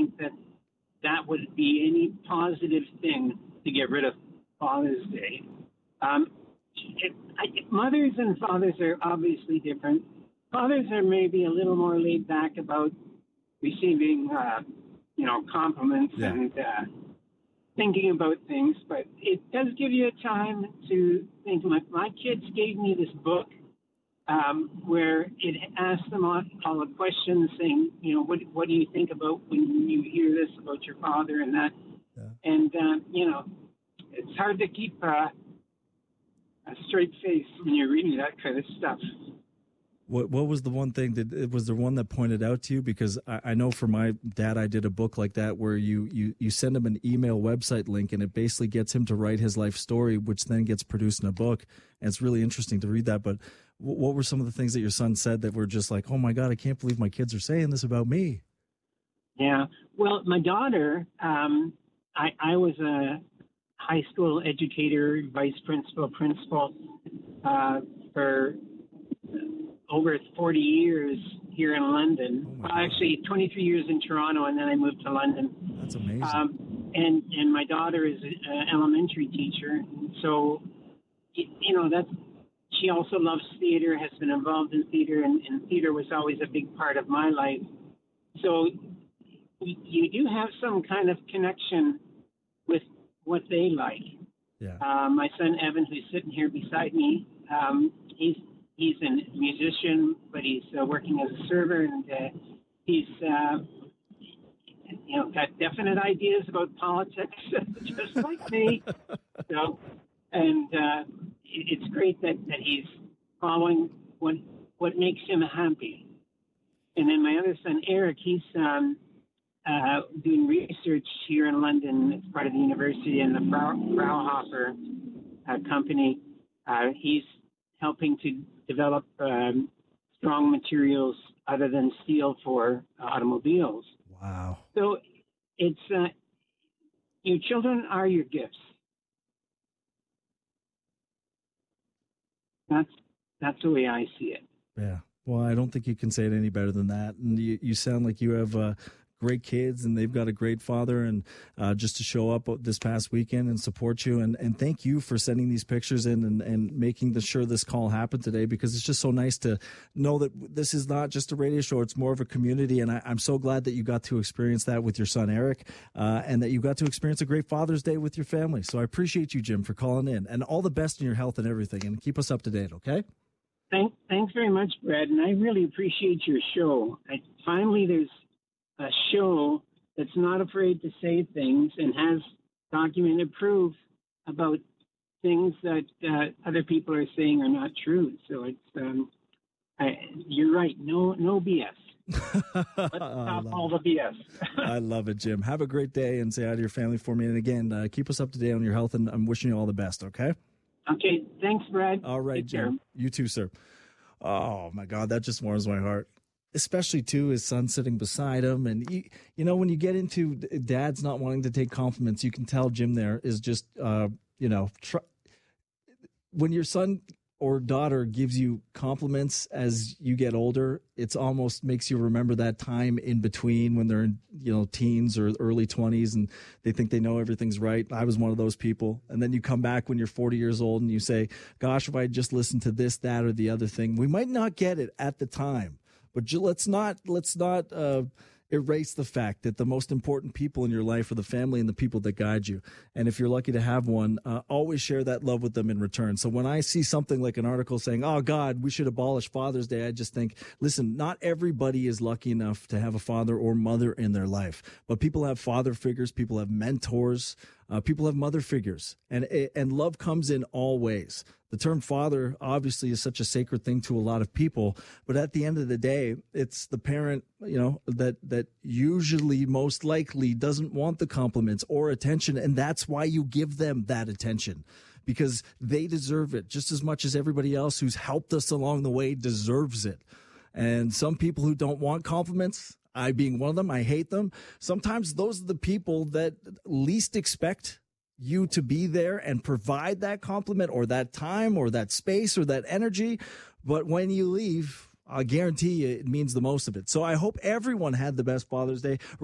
think that would be any positive thing to get rid of Father's Day. Mothers and fathers are obviously different. Fathers are maybe a little more laid back about receiving, compliments and thinking about things, but it does give you a time to think. My kids gave me this book where it asks them all the questions, saying, what do you think about when you hear this about your father and that? Yeah. And, it's hard to keep a straight face when you're reading that kind of stuff. What was the one thing was there one that pointed out to you? Because I know for my dad, I did a book like that where you send him an email website link and it basically gets him to write his life story, which then gets produced in a book. And it's really interesting to read that. But what were some of the things that your son said that were just like, oh my God, I can't believe my kids are saying this about me? Yeah. Well, my daughter, I was a high school educator, vice principal for over 40 years here in London. Well, actually, 23 years in Toronto, and then I moved to London. That's amazing. And my daughter is an elementary teacher. So, she also loves theater, has been involved in theater, and theater was always a big part of my life. So you do have some kind of connection with what they like. Yeah. My son, Evan, who's sitting here beside me, he's a musician, but he's working as a server, and he's got definite ideas about politics, just like me. So, and it's great that he's following what makes him happy. And then my other son, Eric, he's doing research here in London as part of the university and the Fraunhofer company. He's helping to develop strong materials other than steel for automobiles. Wow. So it's your children are your gifts. That's the way I see it. Yeah. Well, I don't think you can say it any better than that. And you sound like you have great kids and they've got a great father, and just to show up this past weekend and support you. And thank you for sending these pictures in and making sure this call happened today, because it's just so nice to know that this is not just a radio show. It's more of a community. And I'm so glad that you got to experience that with your son, Eric, and that you got to experience a great Father's Day with your family. So I appreciate you, Jim, for calling in, and all the best in your health and everything, and keep us up to date. Okay. Thanks very much, Brad. And I really appreciate your show. Finally, there's a show that's not afraid to say things and has documented proof about things that other people are saying are not true. So it's you're right. No BS. Let's stop all the BS. I love it, Jim. Have a great day and say hi to your family for me. And again, keep us up to date on your health, and I'm wishing you all the best. Okay. Okay. Thanks, Brad. All right, Take Jim. care. You too, sir. Oh my God, that just warms my heart. Especially, too, his son sitting beside him. And, when you get into dads not wanting to take compliments, you can tell Jim there is just, when your son or daughter gives you compliments as you get older, it's almost makes you remember that time in between when they're in, teens or early 20s and they think they know everything's right. I was one of those people. And then you come back when you're 40 years old and you say, gosh, if I just listened to this, that, or the other thing, we might not get it at the time. But let's not erase the fact that the most important people in your life are the family and the people that guide you. And if you're lucky to have one, always share that love with them in return. So when I see something like an article saying, oh, God, we should abolish Father's Day, I just think, listen, not everybody is lucky enough to have a father or mother in their life. But people have father figures, people have mentors, people have mother figures, and love comes in all ways. The term father obviously is such a sacred thing to a lot of people, but at the end of the day, it's the parent, that usually most likely doesn't want the compliments or attention, and that's why you give them that attention, because they deserve it just as much as everybody else who's helped us along the way deserves it. And some people who don't want compliments, I being one of them, I hate them. Sometimes those are the people that least expect you to be there and provide that compliment or that time or that space or that energy. But when you leave, I guarantee you it means the most of it. So I hope everyone had the best Father's Day.